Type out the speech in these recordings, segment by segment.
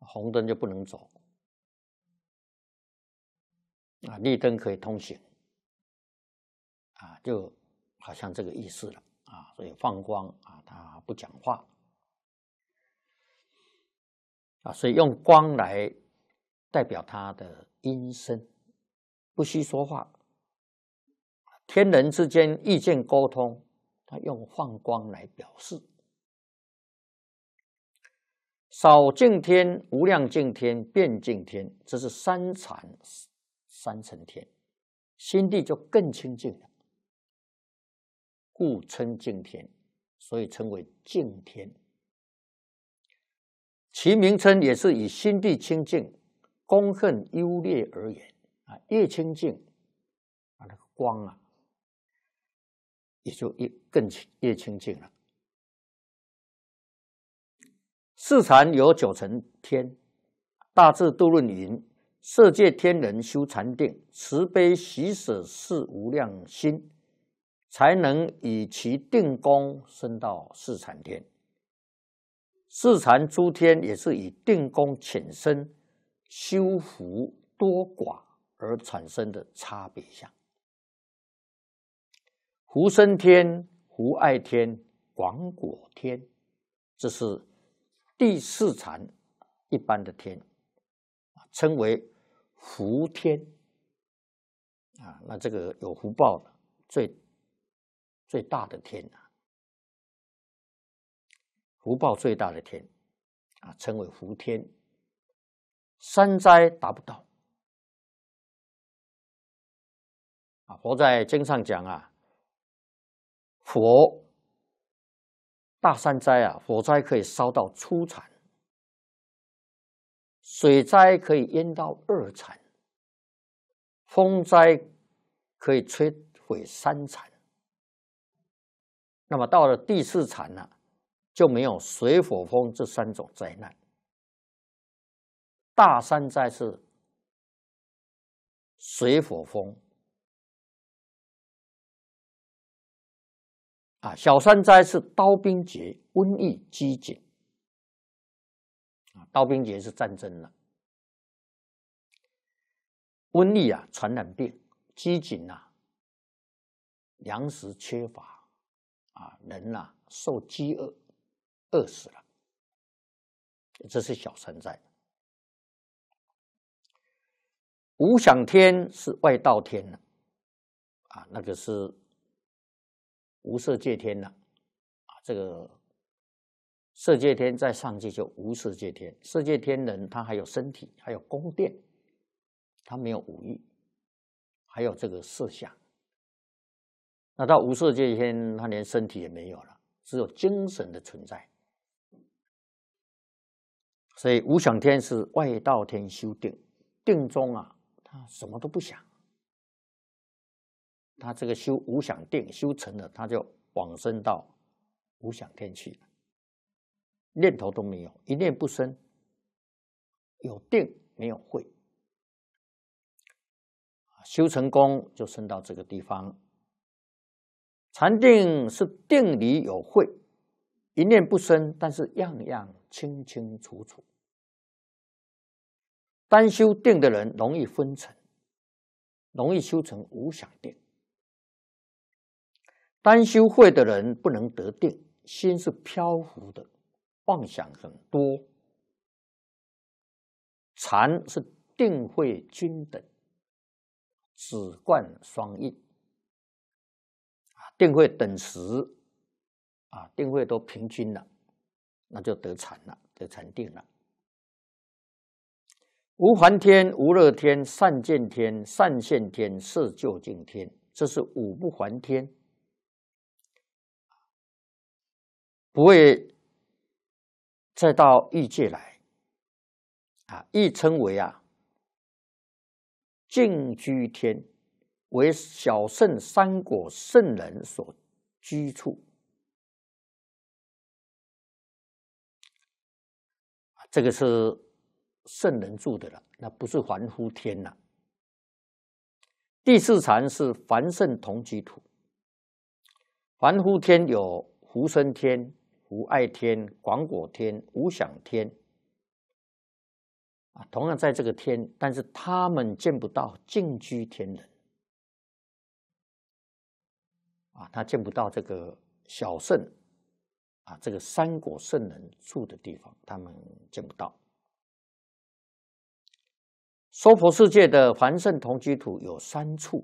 红灯就不能走，绿灯可以通行，就好像这个意思了所以放光他不讲话所以用光来代表他的音声，不需说话。天人之间意见沟通，他用放光来表示。少净天、无量净天、遍净天，这是三禅三层天，心地就更清净了，故称净天，所以称为净天。其名称也是以心地清净、功恨优劣而言越清净那个光也就越清净了。四禅有九层天，大智度论云：色界天人修禅定，慈悲喜舍四无量心，才能以其定功升到四禅天。四禅诸天也是以定功浅深、修福多寡而产生的差别相。福生天、福爱天、广果天，这是第四禅一般的天，称为福天那这个有福报的最大的天福报最大的天称为福天。三灾达不到佛在经上讲佛大三灾火灾可以烧到初禅，水灾可以淹到二禅，风灾可以摧毁三禅。那么到了第四禅就没有水火风这三种灾难。大三灾是水火风小三灾是刀兵劫、瘟疫、饥馑刀兵劫是战争了，瘟疫传染病，饥馑粮食缺乏人受饥饿饿死了，这是小三灾。无想天是外道天那个是无色界天这个色界天在上界就无色界天。色界天人他还有身体，还有宫殿，他没有五欲，还有这个色相。那到无色界天，他连身体也没有了，只有精神的存在。所以无想天是外道天修定，定中他什么都不想，他这个修无想定修成了，他就往生到无想天去了，念头都没有，一念不生，有定没有慧，修成功就升到这个地方。禅定是定里有慧，一念不生，但是样样清清楚楚。单修定的人容易昏沉，容易修成无想定。单修慧的人不能得定，心是漂浮的，妄想很多。禅是定慧均等，止观双运定慧等时定慧都平均了，那就得禅了，得禅定了。无还天、无乐天、善见天、善现天、色究竟天，这是五不还天，不会再到欲界来亦称为净居天，为小圣三果圣人所居处。这个是圣人住的了，那不是凡夫天了。第四禅是凡圣同居土。凡夫天有福生天、福爱天、广果天、无想天。 同样在这个天，但是他们见不到净居天人他见不到这个小圣这个三果圣人住的地方，他们见不到。娑婆世界的凡圣同居土有3处，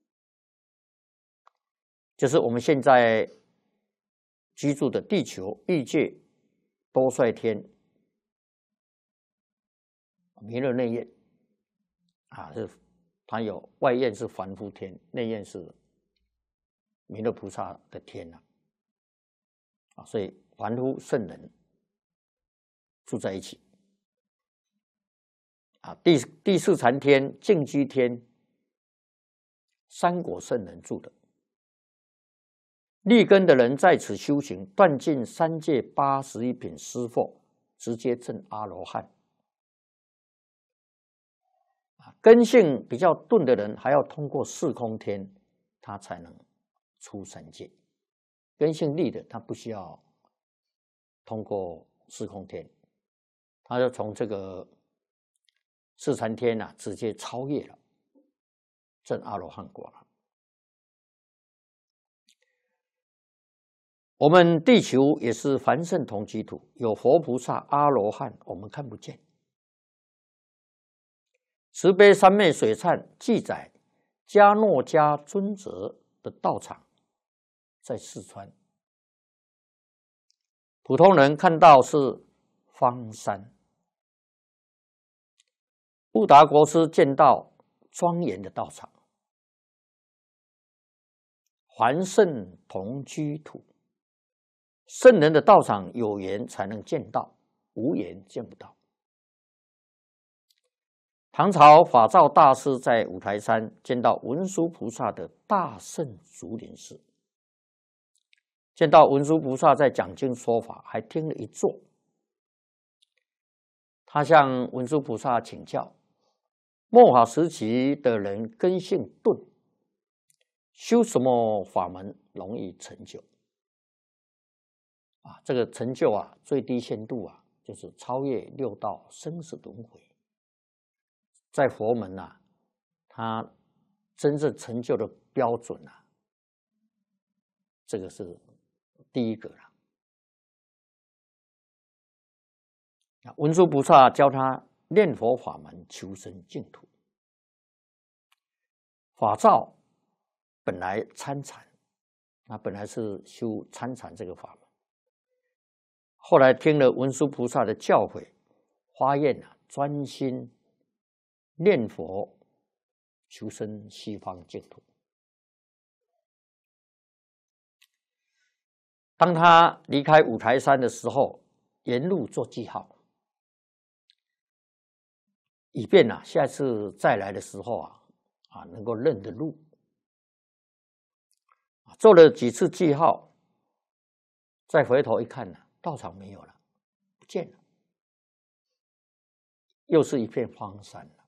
就是我们现在居住的地球、欲界、多帅天、弥勒内院它有外院是凡夫天，内院是弥勒菩萨的天所以凡夫圣人住在一起第四禅天、净居天，三果圣人住的。立根的人在此修行，断尽3界81品湿惑，直接证阿罗汉。根性比较钝的人，还要通过四空天，他才能出3界。根性利的，他不需要通过四空天，他就从这个四禅天直接超越了，证阿罗汉果了。我们地球也是凡圣同居土，有佛菩萨、阿罗汉，我们看不见。慈悲三昧水忏记载，迦诺迦尊者的道场在四川，普通人看到是方山。布达国师见到庄严的道场，凡圣同居土。圣人的道场有缘才能见到，无缘见不到。唐朝法照大师在五台山见到文殊菩萨的大圣竹林寺，见到文殊菩萨在讲经说法，还听了一座。他向文殊菩萨请教，末法时期的人根性钝，修什么法门容易成就？这个成就最低限度就是超越6道生死轮回。在佛门他真正成就的标准这个是第一个了。文殊菩萨教他念佛法门，求生净土。法照本来参禅，本来是修参禅这个法门。后来听了文殊菩萨的教诲，发愿专心念佛，求生西方净土。当他离开五台山的时候，沿路做记号，以便下次再来的时候能够认得路。做了几次记号，再回头一看道场没有了，不见了，又是一片荒山了。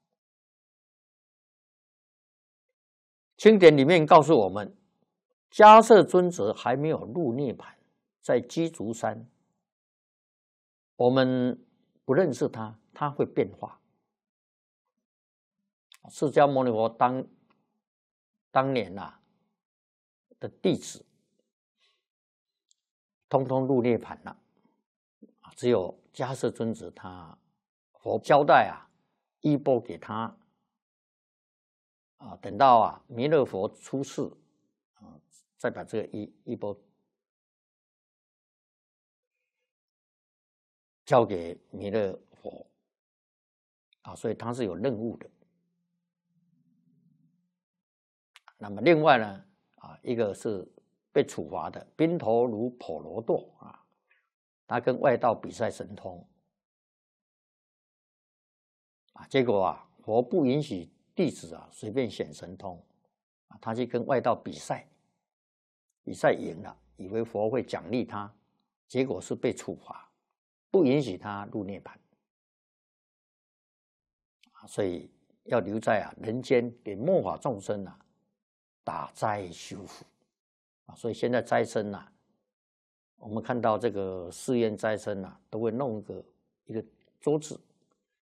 经典里面告诉我们，迦叶尊者还没有入涅槃，在鸡足山，我们不认识他，他会变化。释迦牟尼佛当年的弟子，通通入涅槃了，只有迦叶尊者他佛交代衣钵给他等到弥勒佛出世再把这个衣钵交给弥勒佛所以他是有任务的。那么另外呢一个是被处罚的宾头如婆罗多他跟外道比赛神通结果佛不允许弟子随便显神通他去跟外道比赛赢了，以为佛会奖励他，结果是被处罚，不允许他入涅槃所以要留在人间，给末法众生打斋修福所以现在斋僧我们看到这个寺院斋僧都会弄一个桌子